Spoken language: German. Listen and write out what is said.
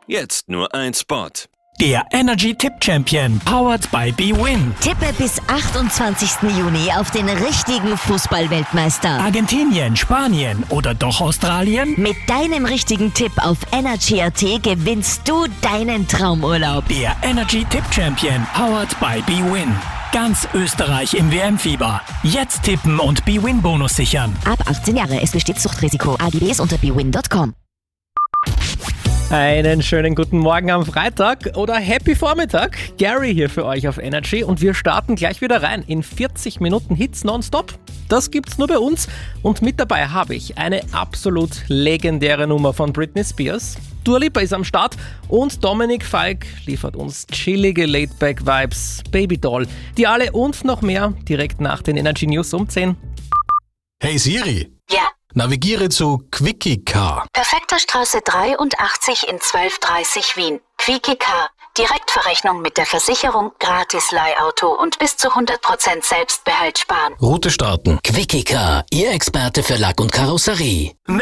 Jetzt nur ein Spot. Der Energy Tipp Champion, powered by bwin. Tippe bis 28. Juni auf den richtigen Fußballweltmeister. Argentinien, Spanien oder doch Australien? Mit deinem richtigen Tipp auf Energy.at gewinnst du deinen Traumurlaub. Der Energy Tipp Champion, powered by bwin. Ganz Österreich im WM-Fieber. Jetzt tippen und bwin-Bonus sichern. Ab 18 Jahre, es besteht Suchtrisiko. AGBs unter bwin.com. Einen schönen guten Morgen am Freitag oder Happy Vormittag. Gary hier für euch auf Energy und wir starten gleich wieder rein in 40 Minuten Hits nonstop. Das gibt's nur bei uns und mit dabei habe ich eine absolut legendäre Nummer von Britney Spears. Dua Lipa ist am Start und Dominik Falk liefert uns chillige Laidback-Vibes, Babydoll, die alle und noch mehr direkt nach den Energy News um 10. Hey Siri, Ja, navigiere zu Quickie Car. Perfekter Straße 83 in 1230 Wien. Quickie Car. Direktverrechnung mit der Versicherung, gratis Leihauto und bis zu 100% Selbstbehalt sparen. Route starten. Quickie Car, Ihr Experte für Lack und Karosserie.